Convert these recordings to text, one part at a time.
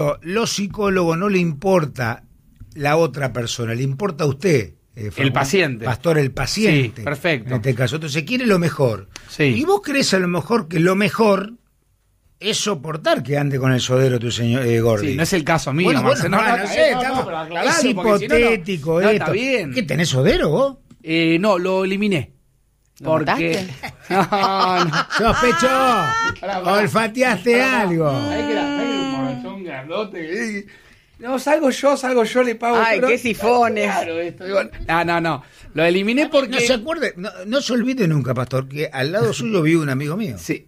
Los psicólogos no le importa la otra persona, le importa a usted. El paciente. Pastor, el paciente. Sí, perfecto. En este caso. Entonces quiere lo mejor. Sí. Y vos crees a lo mejor que lo mejor es soportar que ande con el sodero tu señor Gordi. Sí, no es el caso mío, Bueno, Marcelo. no sé, pero aclaralo, es hipotético si no, esto. está bien. ¿Qué, tenés sodero vos? No, lo eliminé. ¿Lo Porque... no. Sospechó. Olfateaste algo. Hay que un morazón grandote. No, salgo yo, le pago. Ay, qué sifones. Claro, esto. Digo, no. Lo eliminé porque... No se acuerde, no se olvide nunca, pastor, que al lado suyo vive un amigo mío. Sí.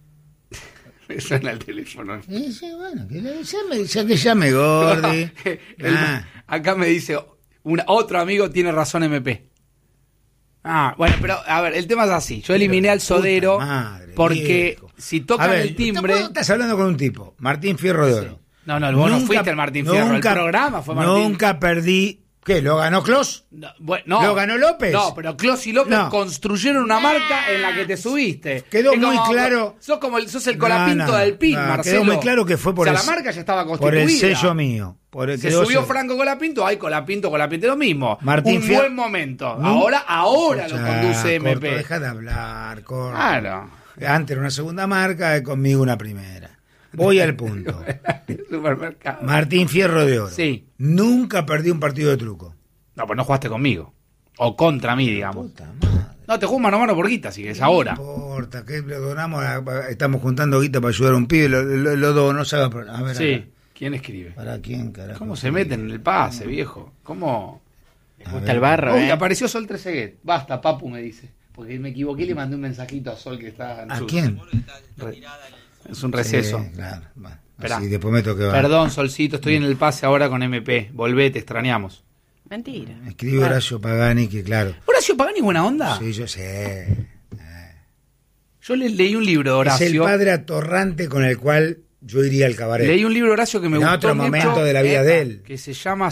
Me suena el teléfono. Sí, bueno, que llame Gordi. Acá me dice, otro amigo tiene razón MP. Bueno, pero a ver, el tema es así. Yo eliminé al sodero porque viejo. si tocan el timbre... Estás hablando con un tipo, Martín Fierro de Oro. Sí. No, vos no fuiste el Martín Fierro, el programa fue Martín. Nunca perdí... ¿Qué? ¿Lo ganó Clos? No, ¿Lo ganó López? No, pero Clos y López construyeron una marca en la que te subiste. Quedó muy claro. Sos el colapinto del PIN, Marcelo. Quedó muy claro que fue por la marca ya estaba constituida. Por el sello mío. Se subió Franco Colapinto, hay Colapinto, lo mismo. Martín un buen momento. Ahora lo conduce MP. Deja de hablar, corto. Claro. Antes era una segunda marca, conmigo una primera. Voy al punto. Supermercado. Martín Fierro de Oro. Sí. Nunca perdí un partido de truco. No, pues no jugaste conmigo. O contra mí, digamos. Puta madre. No, te juego mano a mano por guita, si es ahora. No importa, que le donamos, estamos juntando guita para ayudar a un pibe, lo dono, se haga. A ver, sí. Acá. ¿Quién escribe? ¿Para quién, carajo? ¿Cómo se meten en el pase, viejo? ¿Cómo? Me gusta el barro, Uy, apareció Sol Trezeguet. Basta, papu, me dice. Porque me equivoqué y le mandé un mensajito a Sol que está en ¿A su... quién? Es un receso. Sí, claro. Bueno, Esperá. así, después me toque. Perdón, Solcito, estoy en el pase ahora con MP. Volvé, te extrañamos. Mentira. Escribe Horacio Pagani, que claro. ¿Horacio Pagani es buena onda? Sí, yo sé. Yo leí un libro de Horacio. Es el padre atorrante con el cual yo iría al cabaret. Leí un libro de Horacio que me gustó otro mucho, momento de la vida de él. Que se llama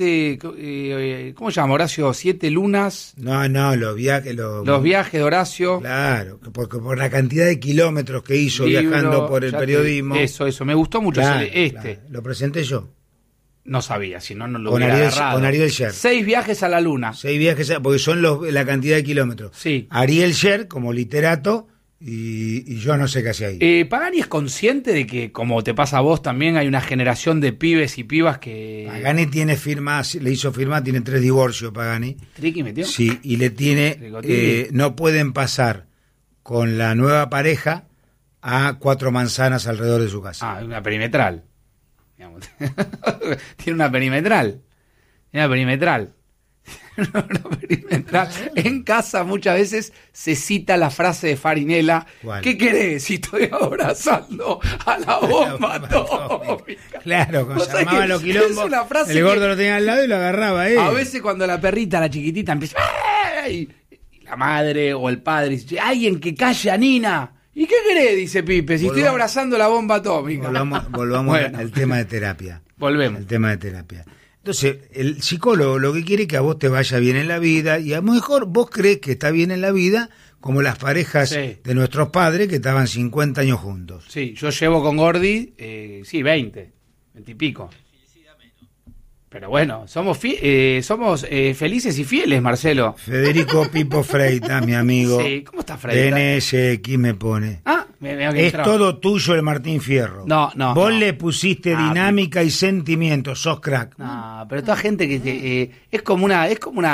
¿cómo se llama, Horacio? 7 lunas. No, los viajes. Los viajes de Horacio. Claro, porque por la cantidad de kilómetros que hizo viajando por el periodismo. Eso, me gustó mucho claro, este. Claro. Lo presenté yo. No sabía, si no lo Con hubiera Ariel, agarrado. con Ariel Sher. 6 viajes a la luna. 6 viajes, porque son la cantidad de kilómetros. Sí. Ariel Sher como literato y yo no sé qué hacía ahí. Pagani es consciente de que, como te pasa a vos también, hay una generación de pibes y pibas que... Pagani tiene firma, le hizo firma, tiene 3 divorcios Pagani. ¿Triqui metió? Sí, y le tiene, no pueden pasar con la nueva pareja a 4 manzanas alrededor de su casa. Una perimetral. Digamos. Tiene una perimetral. En casa muchas veces se cita la frase de Farinella. ¿Cuál? ¿Qué querés si estoy abrazando a la bomba atómica? Claro, cuando se armaban los quilombos, el gordo lo tenía al lado y lo agarraba él. A veces cuando la perrita, la chiquitita, empieza... Y la madre o el padre dice, alguien que calle a Nina. ¿Y qué querés? Dice Pipe, si estoy abrazando la bomba atómica. Volvamos Bueno. al tema de terapia. Volvemos. El tema de terapia. Entonces, el psicólogo lo que quiere es que a vos te vaya bien en la vida, y a lo mejor vos crees que está bien en la vida, como las parejas de nuestros padres que estaban 50 años juntos. Sí, yo llevo con Gordi, 20 y pico. Pero bueno, somos felices y fieles, Marcelo. Federico Pipo Freita, mi amigo. Sí, ¿cómo está Freita? DNSX me pone. Es todo tuyo el Martín Fierro. No. Vos le pusiste dinámica y sentimiento, sos crack. No, pero toda gente que es como una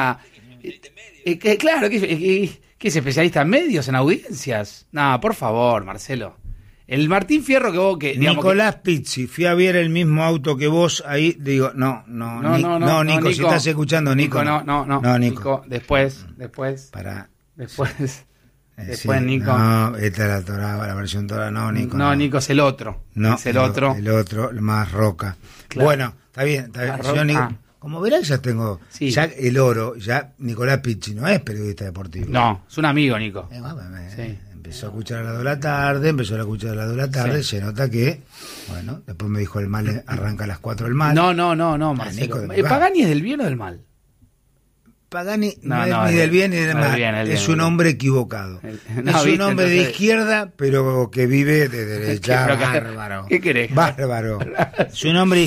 claro, que es especialista en medios, en audiencias. No, por favor, Marcelo. El Martín Fierro que vos Nicolás Pizzi, fui a ver el mismo auto que vos ahí, digo, no, Nico, si estás escuchando, Nico. No, Nico, después. Después, Nico. No, esta es la Torá, la versión Torá, no, Nico. No, Nico es el otro. No, es el otro. El otro, el más roca. Claro. Bueno, está bien. Señor Nico, como verás, ya tengo. Sí. Ya el oro, ya Nicolás Pizzi no es periodista deportivo. No, es un amigo, Nico. Sí. Empezó a escuchar a las 2 de la tarde, se nota que, bueno, después me dijo el mal arranca a las 4 el mal. No, Marcelo. Nico, ¿Pagani es del bien o del mal? Pagani No, no, no, es ni del bien ni del no, mal, el bien, es un hombre equivocado. No, es un ¿viste? hombre de Entonces- izquierda, pero que vive de derecha. Pero Bárbaro. ¿qué querés? Bárbaro. Es un hombre